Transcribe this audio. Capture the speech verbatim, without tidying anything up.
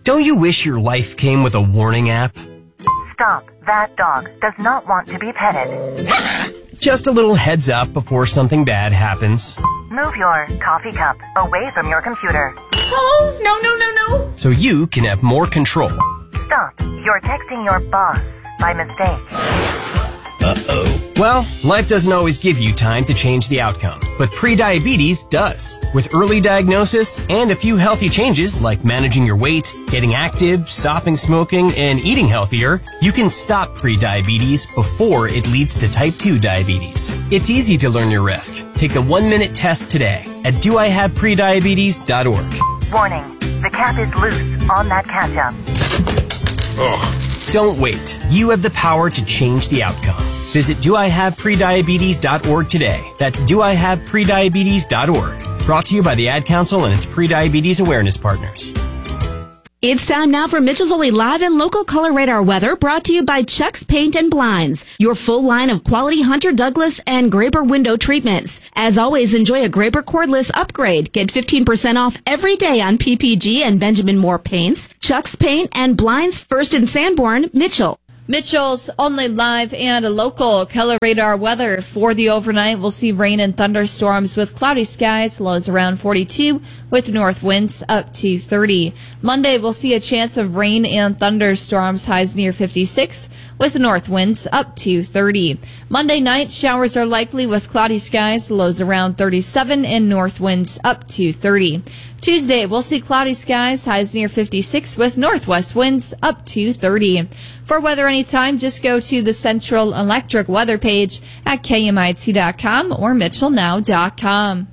Don't you wish your life came with a warning app? Stop. That dog does not want to be petted. Just a little heads up before something bad happens. Move your coffee cup away from your computer. Oh, no, no, no, no. So you can have more control. Stop. You're texting your boss by mistake. Uh-oh. Well, life doesn't always give you time to change the outcome, but prediabetes does. With early diagnosis and a few healthy changes like managing your weight, getting active, stopping smoking, and eating healthier, you can stop prediabetes before it leads to type two diabetes. It's easy to learn your risk. Take the one-minute test today at do I have prediabetes dot org. Warning. The cap is loose on that ketchup. Ugh. Don't wait. You have the power to change the outcome. Visit do I have prediabetes dot org today. That's do I have prediabetes dot org. Brought to you by the Ad Council and its prediabetes awareness partners. It's time now for Mitchell's Only Live and Local Color Radar Weather, brought to you by Chuck's Paint and Blinds, your full line of quality Hunter Douglas and Graber window treatments. As always, enjoy a Graber cordless upgrade. Get fifteen percent off every day on P P G and Benjamin Moore paints. Chuck's Paint and Blinds, first in Sanborn, Mitchell. Mitchell's Only Live and Local Color Radar Weather for the overnight. We'll see rain and thunderstorms with cloudy skies, lows around forty-two, with north winds up to thirty. Monday, we'll see a chance of rain and thunderstorms, highs near fifty-six, with north winds up to thirty. Monday night, showers are likely with cloudy skies, lows around thirty-seven, and north winds up to thirty. Tuesday, we'll see cloudy skies, highs near fifty-six, with northwest winds up to thirty. For weather anytime, just go to the Central Electric weather page at K M I T dot com or Mitchell Now dot com.